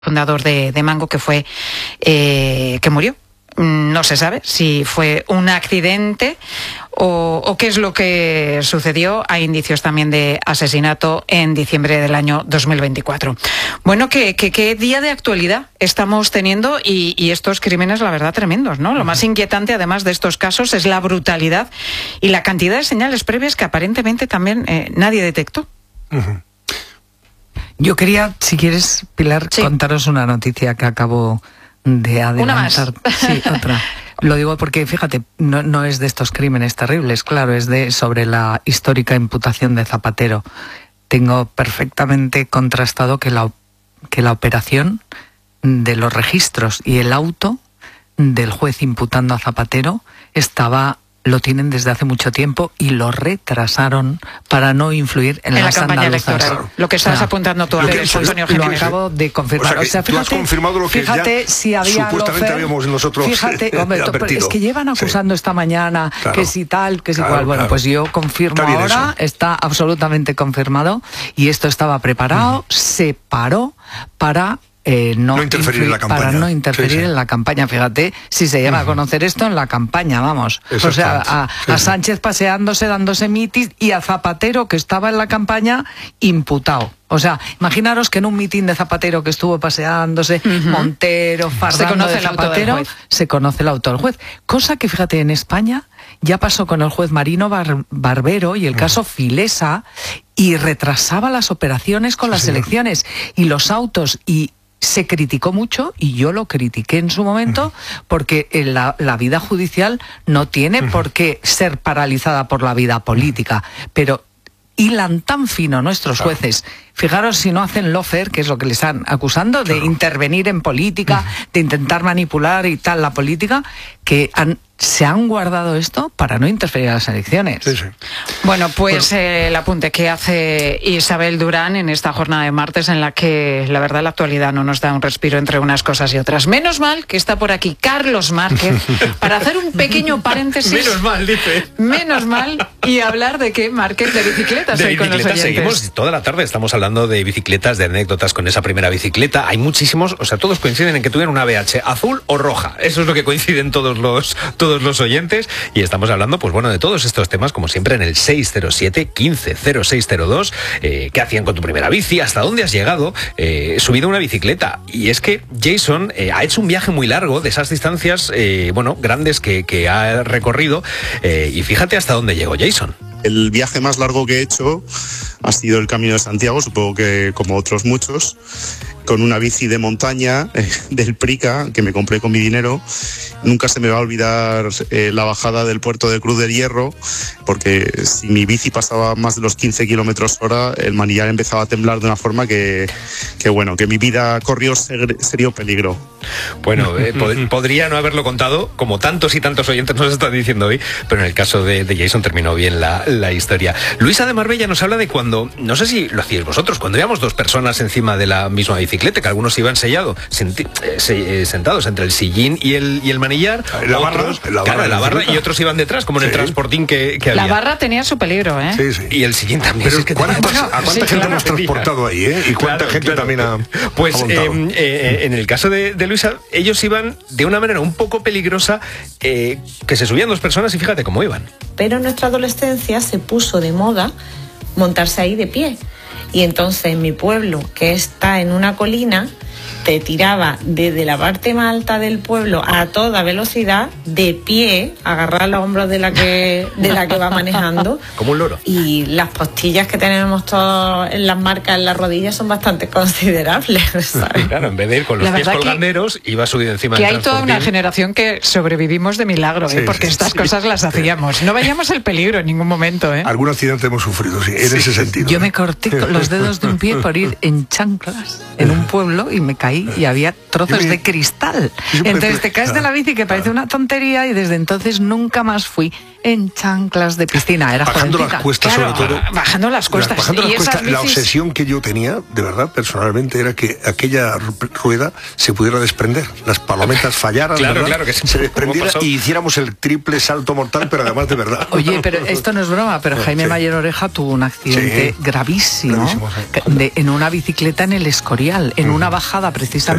fundador de Mango, que murió. No se sabe si fue un accidente o qué es lo que sucedió. Hay indicios también de asesinato en diciembre del año 2024. Bueno, ¿qué día de actualidad estamos teniendo? Y estos crímenes, la verdad, tremendos, ¿no? Lo más inquietante, además de estos casos, es la brutalidad y la cantidad de señales previas que aparentemente también nadie detectó. Yo quería, si quieres, Pilar, contaros una noticia que acabo de adelantar. Una más. Sí, otra. Lo digo porque, fíjate, no es de estos crímenes terribles, claro, es sobre la histórica imputación de Zapatero. Tengo perfectamente contrastado que la operación de los registros y el auto del juez imputando a Zapatero lo tienen desde hace mucho tiempo y lo retrasaron para no influir en las campaña andaluzas. electoral. Claro. Lo que estás apuntando tú, Antonio Jiménez. Lo acabo de confirmar. O sea, tú has confirmado lo que fíjate ya si había supuestamente habíamos nosotros advertido. Es que llevan acusando esta mañana que si tal, que si cual. Bueno, pues yo confirmo ahora, está absolutamente confirmado y esto estaba preparado, se paró para no interferir en la campaña. Para no interferir en la campaña. Fíjate si se lleva a conocer esto en la campaña, vamos. O sea, a Sánchez paseándose, dándose mitis, y a Zapatero, que estaba en la campaña, imputado. O sea, imaginaros que en un mitin de Zapatero que estuvo paseándose, Montero, fardando de Zapatero, se conoce el auto del juez. Cosa que, fíjate, en España ya pasó con el juez Marino Barbero y el caso Filesa, y retrasaba las operaciones con las elecciones y los autos, y se criticó mucho, y yo lo critiqué en su momento, porque la vida judicial no tiene por qué ser paralizada por la vida política, pero hilan tan fino nuestros jueces. Fijaros si no hacen lawfare, que es lo que les están acusando, de intervenir en política, de intentar manipular y tal la política, que se han guardado esto para no interferir en las elecciones. Bueno, pues el apunte que hace Isabel Durán en esta jornada de martes, en la que la verdad la actualidad no nos da un respiro entre unas cosas y otras. Menos mal que está por aquí Carlos Márquez para hacer un pequeño paréntesis. Menos mal, dice. Menos mal, y hablar de qué, Márquez, de bicicletas. De bicicletas seguimos toda la tarde, estamos hablando de bicicletas, de anécdotas con esa primera bicicleta. Hay muchísimos, o sea, todos coinciden en que tuvieron una BH azul o roja. Eso es lo que coinciden todos los oyentes, y estamos hablando, pues bueno, de todos estos temas, como siempre, en el 607-150602. ¿Qué hacían con tu primera bici? ¿Hasta dónde has llegado subido una bicicleta? Y es que Jason ha hecho un viaje muy largo, de esas distancias, grandes que ha recorrido, y fíjate hasta dónde llegó Jason. El viaje más largo que he hecho ha sido el Camino de Santiago, supongo que como otros muchos, con una bici de montaña del Prica que me compré con mi dinero. Nunca se me va a olvidar la bajada del puerto de Cruz del Hierro, porque si mi bici pasaba más de los 15 kilómetros hora, el manillar empezaba a temblar de una forma que mi vida corrió serio peligro. Bueno, podría no haberlo contado, como tantos y tantos oyentes nos están diciendo hoy, pero en el caso de Jason terminó bien la historia. Luisa de Marbella nos habla de cuando, no sé si lo hacíais vosotros, cuando íbamos dos personas encima de la misma bicicleta, que algunos iban sentados entre el sillín y el manillar, la barra, y otros iban detrás, como en el transportín que había. La barra tenía su peligro, ¿eh? Sí. Y el sillín también. Pero ¿a cuánta gente hemos transportado ahí, eh? ¿Y cuánta gente también ha en el caso de Luisa, ellos iban de una manera un poco peligrosa, que se subían dos personas y fíjate cómo iban. Pero en nuestra adolescencia se puso de moda montarse ahí de pie. Y entonces en mi pueblo, que está en una colina, te tiraba desde la parte más alta del pueblo a toda velocidad, de pie, agarrar los hombros de la que va manejando. Como un loro. Y las postillas que tenemos todos en las marcas en las rodillas son bastante considerables, ¿sabes? Claro, en vez de ir con los pies colganderos, iba subido encima del transportín. Que hay toda una generación que sobrevivimos de milagro, porque estas cosas las hacíamos. No veíamos el peligro en ningún momento, ¿eh? Algún accidente hemos sufrido, en ese sentido. Yo me corté los dedos de un pie por ir en chanclas en un pueblo y me caí y había trozos de cristal. Entonces te caes de la bici, que parece una tontería, y desde entonces nunca más fui en chanclas de piscina. Era bajando jovencita. las cuestas, sobre todo. Bajando las cuestas. La obsesión que yo tenía, de verdad, personalmente, era que aquella rueda se pudiera desprender. Las palometas fallaran, claro, que se desprendiera y hiciéramos el triple salto mortal, pero además de verdad. Oye, pero esto no es broma, pero Jaime Mayor Oreja tuvo un accidente gravísimo en una bicicleta en el Escorial, en una bajada precisamente